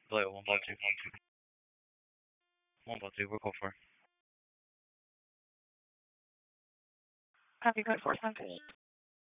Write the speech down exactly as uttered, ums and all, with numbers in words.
Delay one ball two. One ball two. We're call for. Copy code four seven.